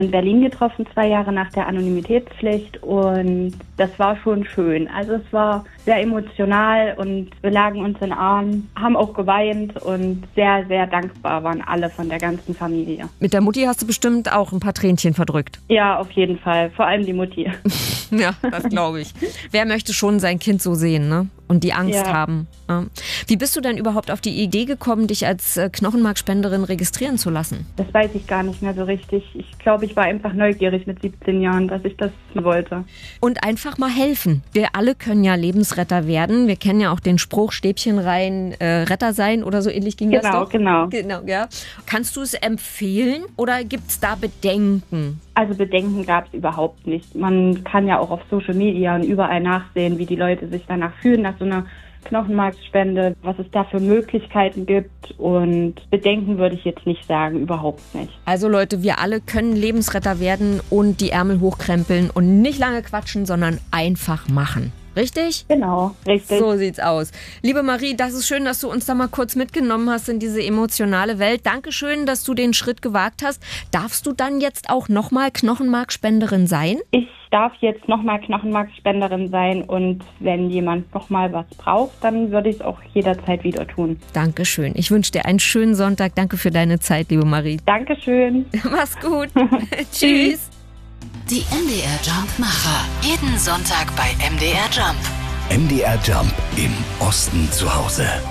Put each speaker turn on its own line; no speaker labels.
in Berlin getroffen, 2 Jahre nach der Anonymitätspflicht, und das war schon schön. Also es war sehr emotional und wir lagen uns in den Armen, haben auch geweint und sehr, sehr dankbar waren alle von der ganzen Familie.
Mit der Mutti hast du bestimmt auch ein paar Tränchen verdrückt.
Ja, auf jeden Fall, vor allem die Mutti.
Ja, das glaube ich. Wer möchte schon sein Kind so sehen, ne? Und die Angst haben. Ja. Wie bist du denn überhaupt auf die Idee gekommen, dich als Knochenmarkspenderin registrieren zu lassen?
Das weiß ich gar nicht mehr so richtig. Ich glaube, ich war einfach neugierig mit 17 Jahren, dass ich das wollte.
Und einfach mal helfen. Wir alle können ja Lebensretter werden. Wir kennen ja auch den Spruch, Stäbchen rein, Retter sein oder so ähnlich ging das doch.
Genau.
Ja. Kannst du es empfehlen oder gibt es da Bedenken?
Also Bedenken gab es überhaupt nicht. Man kann ja auch auf Social Media und überall nachsehen, wie die Leute sich danach fühlen, nach so einer Knochenmarksspende, was es da für Möglichkeiten gibt, und Bedenken würde ich jetzt nicht sagen, überhaupt nicht.
Also Leute, wir alle können Lebensretter werden und die Ärmel hochkrempeln und nicht lange quatschen, sondern einfach machen. Richtig?
Genau, richtig.
So sieht's aus. Liebe Marie, das ist schön, dass du uns da mal kurz mitgenommen hast in diese emotionale Welt. Dankeschön, dass du den Schritt gewagt hast. Darfst du dann jetzt auch nochmal Knochenmarkspenderin sein?
Ich darf jetzt nochmal Knochenmarkspenderin sein, und wenn jemand nochmal was braucht, dann würde ich es auch jederzeit wieder tun.
Dankeschön. Ich wünsche dir einen schönen Sonntag. Danke für deine Zeit, liebe Marie.
Dankeschön.
Mach's gut. Tschüss.
Die MDR Jump Macher. Jeden Sonntag bei MDR Jump.
MDR Jump im Osten zu Hause.